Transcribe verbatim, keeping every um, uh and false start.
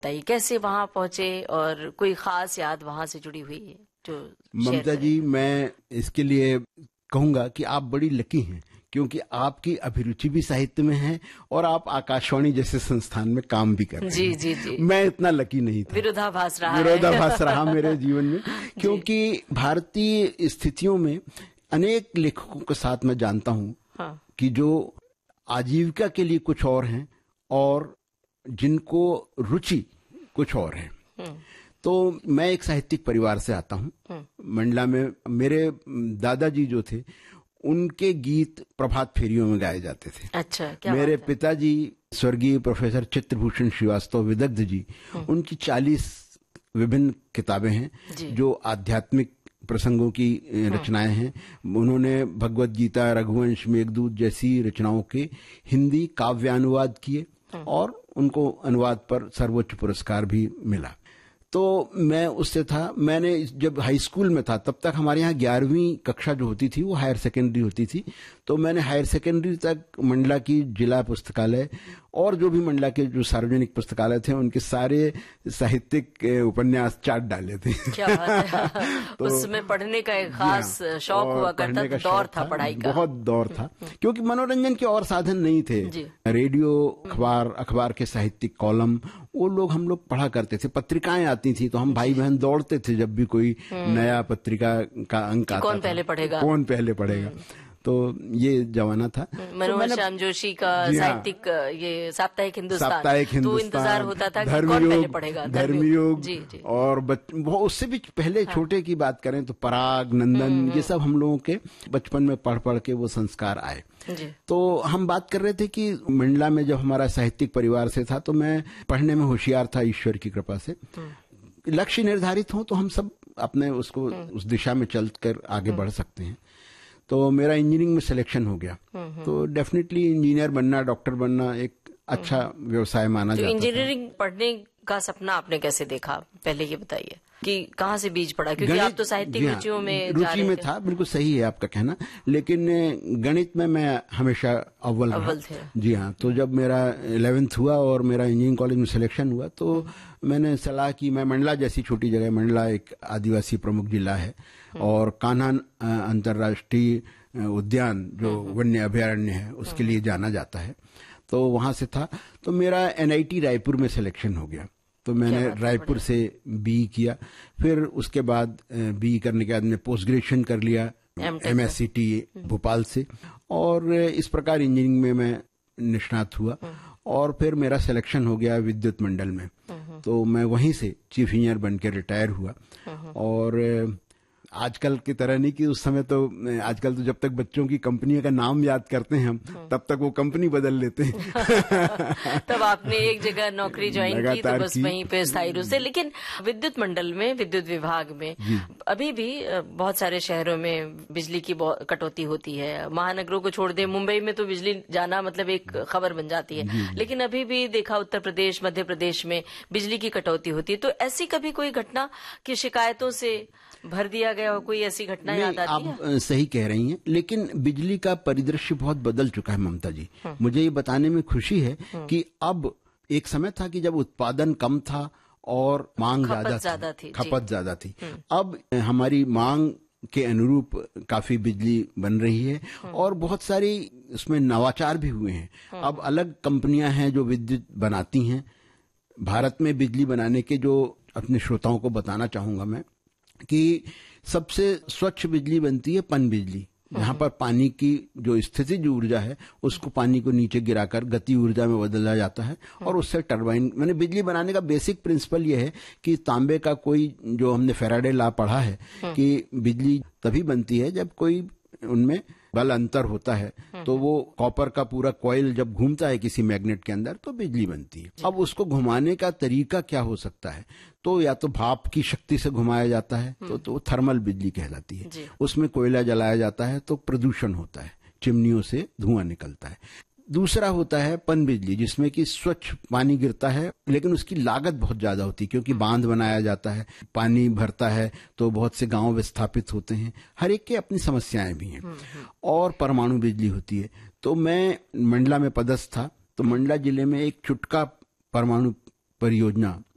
बताइए कैसे वहां पहुंचे और कोई खास याद वहां से जुड़ी हुई है जो ममता जी, मैं इसके लिए कहूंगा कि आप बड़ी लकी हैं, क्योंकि आपकी अभिरुचि भी साहित्य में है और आप आकाशवाणी जैसे संस्थान में काम भी कर रहे जी हैं। जी जी मैं इतना लकी नहीं था। विरोधाभास रहा विरोधाभास रहा मेरे जीवन में, क्योंकि भारतीय स्थितियों में अनेक लेखकों के साथ मैं जानता हूं हाँ। कि जो आजीविका के लिए कुछ और हैं और जिनको रुचि कुछ और है। तो मैं एक साहित्यिक परिवार से आता हूं। मंडला में मेरे दादाजी जो थे, उनके गीत प्रभात फेरियों में गाए जाते थे। अच्छा, क्या मेरे बात है? पिताजी स्वर्गीय प्रोफेसर चित्रभूषण श्रीवास्तव विदग्ध जी, उनकी चालीस विभिन्न किताबें हैं जो आध्यात्मिक प्रसंगों की रचनाएं हैं। उन्होंने भगवत गीता, रघुवंश, मेघदूत जैसी रचनाओं के हिंदी काव्यानुवाद किए और उनको अनुवाद पर सर्वोच्च पुरस्कार भी मिला। तो मैं उससे था, मैंने जब हाई स्कूल में था तब तक हमारे यहाँ ग्यारहवीं कक्षा जो होती थी वो हायर सेकेंडरी होती थी। तो मैंने हायर सेकेंडरी तक मंडला की जिला पुस्तकालय और जो भी मंडला के जो सार्वजनिक पुस्तकालय थे उनके सारे साहित्यिक उपन्यास चाट डाले थे। क्या बात है। तो उसमें पढ़ने का एक खास शौक हुआ करता था, दौर था पढ़ाई का, बहुत दौर था, क्योंकि मनोरंजन के और साधन नहीं थे। रेडियो, अखबार, अखबार के साहित्यिक कॉलम वो लोग हम लोग पढ़ा करते थे। पत्रिकाएं आती थी तो हम भाई बहन दौड़ते थे जब भी कोई नया पत्रिका का अंक आता था, कौन पहले पढ़ेगा कौन पहले पढ़ेगा। तो ये जमाना था। मनोहर तो श्याम जोशी का साहित्यिक ये साप्ताहिक हिंदुस्तान, साप्ताहिक हिंदुस्तान, तो इंतजार होता था कि कौन पहले पढ़ेगा। धर्मयुग जी, जी। और वो उससे भी पहले हाँ। छोटे की बात करें तो पराग, नंदन, ये सब हम लोगों के बचपन में पढ़ पढ़ के वो संस्कार आए। तो हम बात कर रहे थे कि मंडला में जब हमारा साहित्यिक परिवार से था तो मैं पढ़ने में होशियार था ईश्वर की कृपा से। लक्ष्य निर्धारित हो तो हम सब अपने उसको उस दिशा में चल कर आगे बढ़ सकते हैं। तो मेरा इंजीनियरिंग में सिलेक्शन हो गया। तो डेफिनेटली इंजीनियर बनना, डॉक्टर बनना एक अच्छा व्यवसाय माना जाता था। इंजीनियरिंग पढ़ने का सपना आपने कैसे देखा, पहले ये बताइए कि कहाँ से बीज पड़ा, क्योंकि आप तो साहित्यिक रुचियों में रुचि में था। बिल्कुल सही है आपका कहना, लेकिन गणित में मैं हमेशा अव्वल अव्वल थे। जी हाँ। तो जब मेरा इलेवेंथ हुआ और मेरा इंजीनियरिंग कॉलेज में सिलेक्शन हुआ तो मैंने सलाह की, मैं मंडला जैसी छोटी जगह, मंडला एक आदिवासी प्रमुख जिला है और कान्हा अंतर्राष्ट्रीय उद्यान जो वन्य अभयारण्य है उसके लिए जाना जाता है, तो वहां से था। तो मेरा एनआईटी रायपुर में सिलेक्शन हो गया। तो मैंने रायपुर से बी किया, फिर उसके बाद बी करने के बाद मैंने पोस्ट ग्रेजुएशन कर लिया एमएससीटी भोपाल से, और इस प्रकार इंजीनियरिंग में मैं निष्णात हुआ। और फिर मेरा सिलेक्शन हो गया विद्युत मंडल में, तो मैं वहीं से चीफ इंजीनियर बन के रिटायर हुआ। और आजकल की तरह नहीं कि उस समय तो, आजकल तो जब तक बच्चों की कंपनियों का नाम याद करते हैं हम तब तक वो कंपनी बदल लेते हैं। तब आपने एक जगह नौकरी ज्वाइन की तो बस वहीं पे स्थायी रूप से। लेकिन विद्युत मंडल में, विद्युत विभाग में अभी भी बहुत सारे शहरों में बिजली की कटौती होती है। महानगरों को छोड़ दे, मुंबई में तो बिजली जाना मतलब एक खबर बन जाती है, लेकिन अभी भी देखा उत्तर प्रदेश, मध्य प्रदेश में बिजली की कटौती होती है। तो ऐसी कभी कोई घटना की शिकायतों से भर दिया गया हो, कोई ऐसी घटना याद आती है? आप सही कह रही हैं, लेकिन बिजली का परिदृश्य बहुत बदल चुका है ममता जी। मुझे ये बताने में खुशी है कि अब एक समय था कि जब उत्पादन कम था और मांग ज्यादा थी, खपत ज्यादा थी। अब हमारी मांग के अनुरूप काफी बिजली बन रही है और बहुत सारी उसमें नवाचार भी हुए हैं। अब अलग कंपनियां हैं जो विद्युत बनाती हैं। भारत में बिजली बनाने के जो अपने श्रोताओं को बताना चाहूंगा मैं कि सबसे स्वच्छ बिजली बनती है पन बिजली, जहां पर पानी की जो स्थितिज ऊर्जा है उसको पानी को नीचे गिराकर गति ऊर्जा में बदला जाता है और उससे टरबाइन, मैंने बिजली बनाने का बेसिक प्रिंसिपल ये है कि तांबे का कोई, जो हमने फैराडे लॉ पढ़ा है कि बिजली तभी बनती है जब कोई उनमें बल अंतर होता है, तो वो कॉपर का पूरा कॉइल जब घूमता है किसी मैग्नेट के अंदर तो बिजली बनती है। अब उसको घुमाने का तरीका क्या हो सकता है, तो या तो भाप की शक्ति से घुमाया जाता है तो तो थर्मल बिजली कहलाती है। उसमें कोयला जलाया जाता है तो प्रदूषण होता है, चिमनियों से धुआं निकलता है। दूसरा होता है पन बिजली, जिसमें कि स्वच्छ पानी गिरता है, लेकिन उसकी लागत बहुत ज्यादा होती है क्योंकि बांध बनाया जाता है, पानी भरता है तो बहुत से गांव विस्थापित होते हैं, हर एक के अपनी समस्याएं भी हैं। और परमाणु बिजली होती है। तो मैं मंडला में पदस्थ था, तो मंडला जिले में एक चुटका परमाणु परियोजना